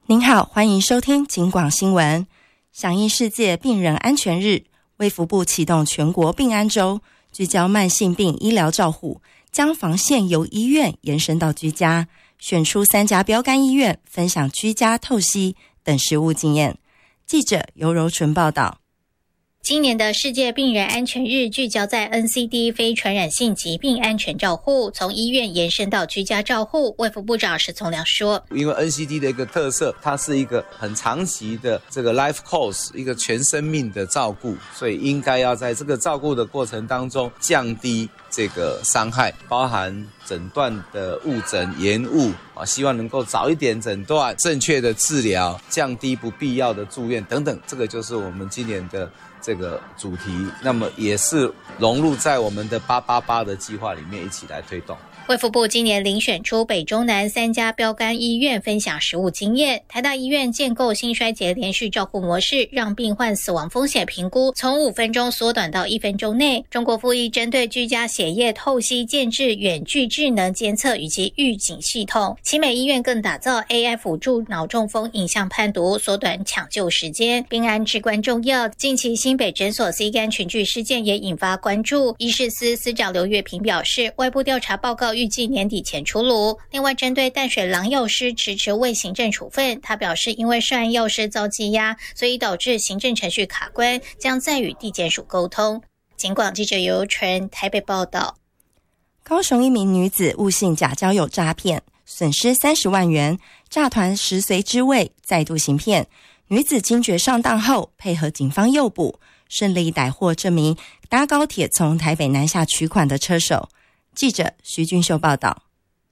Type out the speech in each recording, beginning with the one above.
您好，欢迎收听警广新闻。响应世界病人安全日，卫福部启动全国病安周，聚焦慢性病医疗照护，将防线由医院延伸到居家，选出3家标杆医院，分享居家透析等实务经验。记者尤柔纯报道。 今年的世界病人安全日聚焦在 NCD 非传染性疾病安全照护，从医院延伸到居家照护。卫福部长石从良说， 因为 NCD 的一个特色，它是一个很长期的这个 life course， 一个全生命的照顾，所以应该要在这个照顾的过程当中降低这个伤害，包含诊断的误诊延误，希望能够早一点诊断，正确的治疗，降低不必要的住院等等，这个就是我们今年的这个主题，那么也是融入在我们的888的计划里面一起来推动。 卫福部今年遴选出北中南3家标杆医院，分享实务经验。台大医院建构心衰竭连续照护模式，让病患死亡风险评估从5分钟缩短到1分钟内。中国复议针对居家血液透析建制远距智能监测以及预警系统。奇美医院更打造 AI 辅助脑中风影像判读，缩短抢救时间。病安至关重要，近期新北诊所 C 肝群聚事件也引发关注。医事司司长刘月平表示，外部调查报告预计年底前出炉。另外，针对淡水郎药师迟迟未行政处分，他表示因为涉案药师遭羁押，所以导致行政程序卡关，将再与地检署沟通。警广记者尤纯台北报道。 高雄一名女子误信假交友诈骗，损失30万元，诈团食髓知味，再度行骗。女子惊觉上当后，配合警方诱捕，顺利逮获这名搭高铁从台北南下取款的车手。记者徐俊秀报道。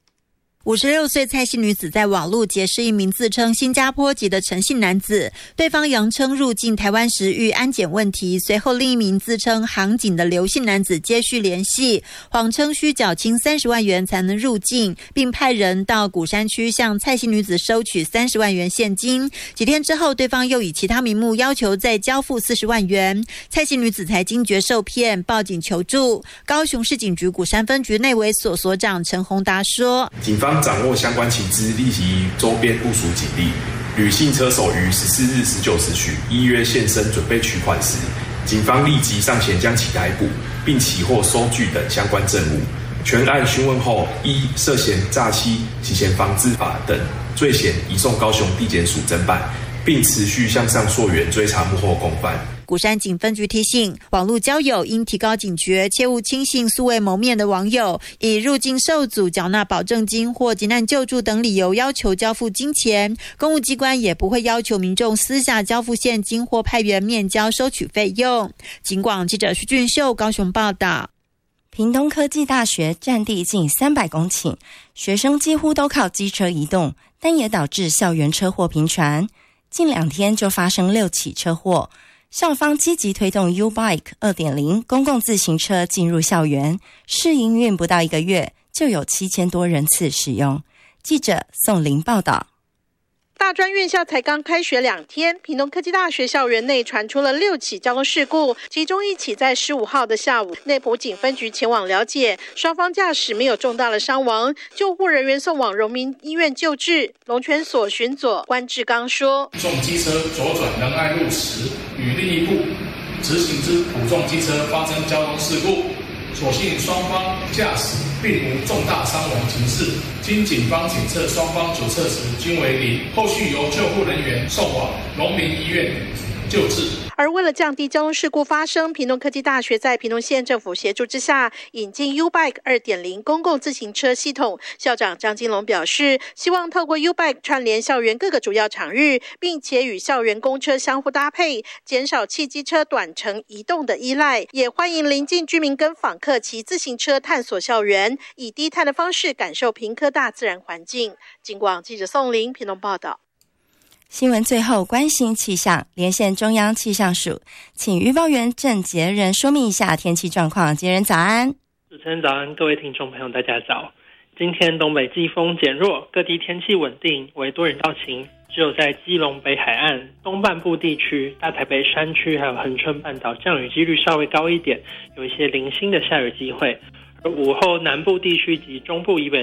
56岁蔡姓女子在网络结识一名自称新加坡籍的陈姓男子，对方扬称入境台湾时遇安检问题，随后另一名自称航警的刘姓男子接续联系，谎称需缴清30万元才能入境，并派人到鼓山区向蔡姓女子收取30万元现金。几天之后，对方又以其他名目要求再交付40万元，蔡姓女子才惊觉受骗，报警求助。高雄市警局鼓山分局内委所所长陈宏达说， 警方掌握相关情资，立即于周边部署警力。吕姓车手于14日19时许依约现身准备取款时，警方立即上前将其逮捕，并起获收据等相关证物。全案询问后，依涉嫌诈欺、洗钱防治法等罪嫌移送高雄地检署侦办，并持续向上溯源追查幕后共犯。 鼓山警分局提醒，网络交友应提高警觉，切勿轻信素未谋面的网友，以入境受阻、缴纳保证金或急难救助等理由要求交付金钱。公务机关也不会要求民众私下交付现金或派员面交收取费用。警广记者徐俊秀高雄报道。 屏东科技大学占地近300公顷，学生几乎都靠机车移动，但也导致校园车祸频传。近2天就发生6起车祸。校方积极推动 U-Bike 2.0 公共自行车进入校园，试营运不到1个月，就有7000多人次使用。记者宋玲报道。 大专院校才刚开学2天，屏东科技大学校园内传出了6起交通事故，其中1起在15号的下午，内埔警分局前往了解，双方驾驶没有重大的伤亡，救护人员送往荣民医院救治。龙泉所巡佐关志刚说， 重机车左转仁爱路时，与另一部直行之普重机车发生交通事故，所幸双方驾驶并无重大伤亡情事，经警方检测双方酒测值均为0，后续由救护人员送往荣民医院救治。 而为了降低交通事故发生，屏东科技大学在屏东县政府协助之下，引进 U-Bike 2.0 公共自行车系统。校长张金龙表示，希望透过 U-Bike 串联校园各个主要场域，并且与校园公车相互搭配，减少汽机车短程移动的依赖。也欢迎邻近居民跟访客骑自行车探索校园，以低碳的方式感受屏科大自然环境。警广记者宋玲屏东报道。 新闻最后关心气象，连线中央气象署，请预报员郑杰仁说明一下天气状况。杰仁早安。 主持人早安，各位听众朋友大家早。今天东北季风减弱，各地天气稳定，为多云到晴，只有在基隆北海岸、东半部地区、大台北山区还有恒春半岛降雨几率稍微高一点，有一些零星的下雨机会。而午后南部地区及中部以北